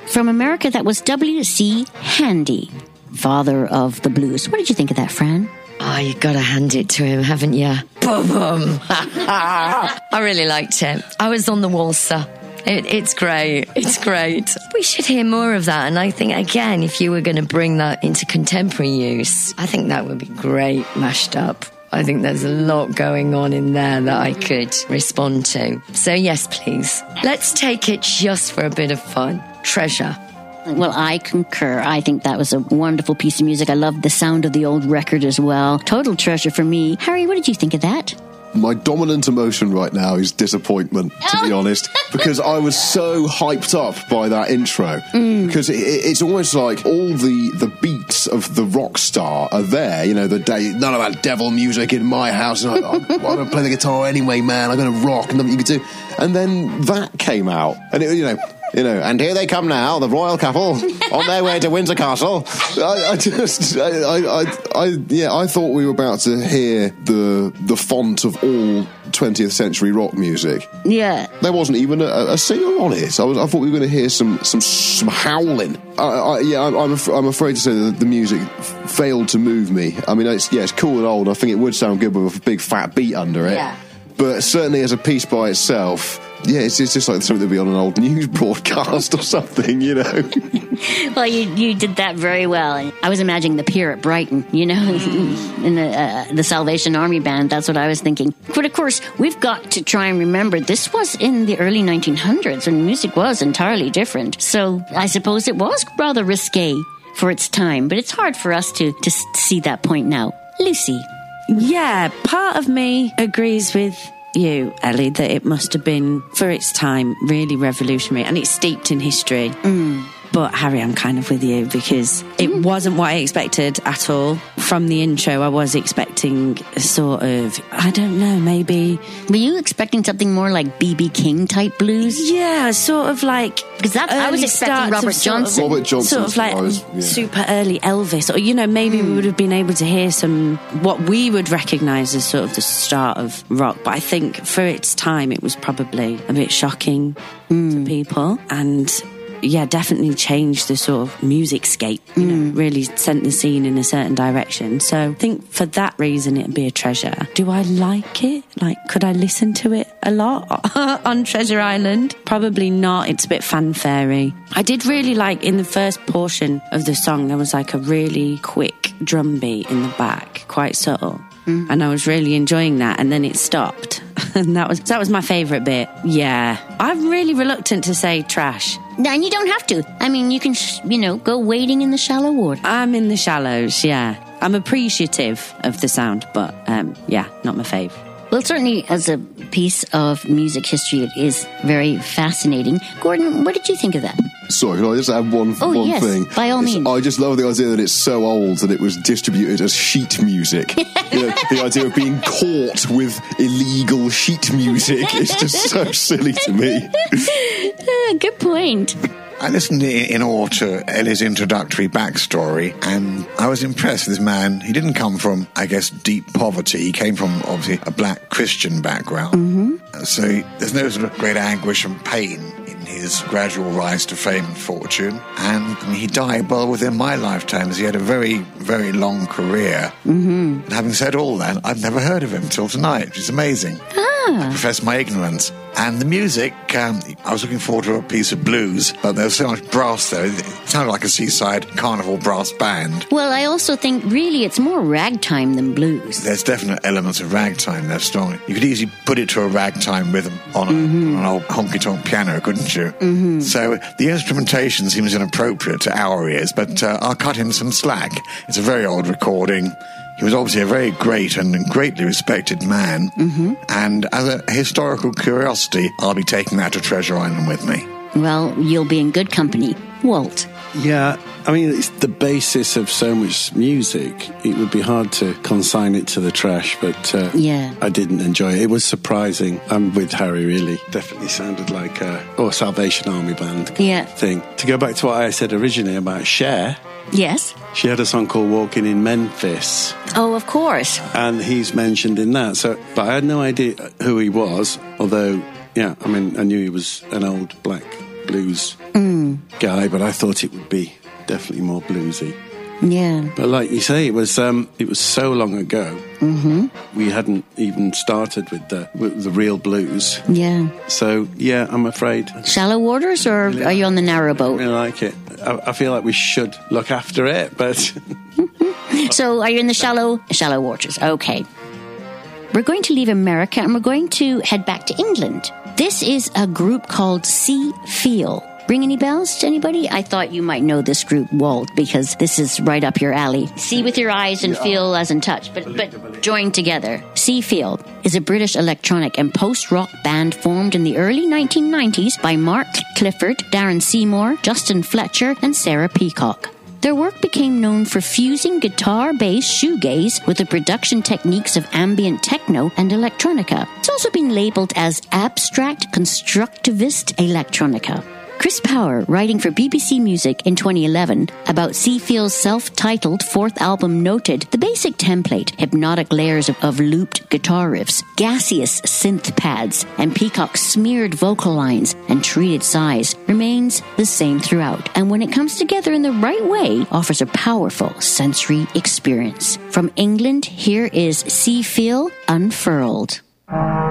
From America, that was W.C. Handy, father of the blues. What did you think of that, Fran? Oh, you've got to hand it to him, haven't you? Boom! I really liked it. I was on the waltzer. It's great. It's great. We should hear more of that. And I think, again, if you were going to bring that into contemporary use, I think that would be great mashed up. I think there's a lot going on in there that I could respond to. So yes, please. Let's take it just for a bit of fun. Treasure. Well, I concur. I think that was a wonderful piece of music. I loved the sound of the old record as well. Total treasure for me. Harry, what did you think of that? My dominant emotion right now is disappointment, to be honest, because I was so hyped up by that intro. Because it's almost like all the beats of the rock star are there. You know, the day, none of that devil music in my house. And I'm going to play the guitar anyway, man. I'm going to rock and nothing you can do. And then that came out. And, and here they come now, the royal couple, on their way to Windsor Castle. I thought we were about to hear the font of all 20th century rock music. Yeah. There wasn't even a singer on it. I thought we were going to hear some howling. I'm afraid to say that the music failed to move me. I mean, it's cool and old. I think it would sound good with a big fat beat under it. Yeah. But certainly as a piece by itself, it's just like something that would be on an old news broadcast or something, you know. Well, you did that very well. I was imagining the pier at Brighton, in the Salvation Army band. That's what I was thinking. But of course, we've got to try and remember this was in the early 1900s when music was entirely different. So I suppose it was rather risque for its time. But it's hard for us to see that point now. Lucy. Yeah, part of me agrees with you, Ellie, that it must have been, for its time, really revolutionary, and it's steeped in history. But Harry, I'm kind of with you, because it wasn't what I expected at all. From the intro, I was expecting a sort of, I don't know, maybe... Were you expecting something more like B.B. King type blues? Yeah, sort of like... Because I was expecting Robert Johnson. Robert Johnson. Sort of like super early Elvis. Or, maybe we would have been able to hear what we would recognise as sort of the start of rock. But I think for its time, it was probably a bit shocking to people. And... yeah, definitely changed the sort of music scape, really sent the scene in a certain direction. So I think for that reason it'd be a treasure. Do I like it? Like, could I listen to it a lot on Treasure Island? Probably not. It's a bit fanfare-y. I did really like, in the first portion of the song, there was like a really quick drum beat in the back, quite subtle. And I was really enjoying that, and then it stopped. And that was my favourite bit. Yeah. I'm really reluctant to say trash. And you don't have to. I mean, you can, go wading in the shallow water. I'm in the shallows, yeah. I'm appreciative of the sound, but, not my fave. Well, certainly as a piece of music history, it is very fascinating. Gordon, what did you think of that? Sorry, can I just add one thing? By all means. I just love the idea that it's so old that it was distributed as sheet music. The idea of being caught with illegal sheet music is just so silly to me. Good point. I listened in awe to Ellie's introductory backstory, and I was impressed with this man. He didn't come from, I guess, deep poverty. He came from, obviously, a black Christian background. So there's no sort of great anguish and pain in his gradual rise to fame and fortune. And he died well within my lifetime, as he had a very, very long career. And having said all that, I've never heard of him till tonight, which is amazing. I profess my ignorance. And the music, I was looking forward to a piece of blues, but there was so much brass there. It sounded like a seaside carnival brass band. Well, I also think really it's more ragtime than blues. There's definite elements of ragtime there strong. You could easily put it to a ragtime rhythm on an old honky-tonk piano, couldn't you? So the instrumentation seems inappropriate to our ears, but I'll cut him some slack. It's a very old recording. He was obviously a very great and greatly respected man. And as a historical curiosity, I'll be taking that to Treasure Island with me. Well, you'll be in good company. Walt. Yeah, I mean, it's the basis of so much music. It would be hard to consign it to the trash, but I didn't enjoy it. It was surprising. I'm with Harry, really. Definitely sounded like a Salvation Army band thing. To go back to what I said originally about Cher... Yes? She had a song called Walking in Memphis. Oh, of course. And he's mentioned in that. But I had no idea who he was, although, I knew he was an old black blues guy, but I thought it would be definitely more bluesy. Yeah. But like you say, it was so long ago. Mm-hmm. We hadn't even started with the real blues. Yeah. So, yeah, I'm afraid. Shallow waters, or are you on the narrow boat? I really like it. I feel like we should look after it, but... So, are you in the shallow waters? Okay. We're going to leave America and we're going to head back to England. This is a group called Sea Feel. Ring any bells to anybody? I thought you might know this group, Walt, because this is right up your alley. See with your eyes and feel as in touch, but join together. Sea Feel is a British electronic and post-rock band formed in the early 1990s by Mark Clifford, Darren Seymour, Justin Fletcher, and Sarah Peacock. Their work became known for fusing guitar-based shoegaze with the production techniques of ambient techno and electronica. It's also been labeled as abstract constructivist electronica. Chris Power, writing for BBC Music in 2011 about Sea Feel's self-titled fourth album, noted the basic template, hypnotic layers of looped guitar riffs, gaseous synth pads, and Peacock's smeared vocal lines and treated sighs remains the same throughout, and when it comes together in the right way, offers a powerful sensory experience. From England, here is Sea Feel Unfurled.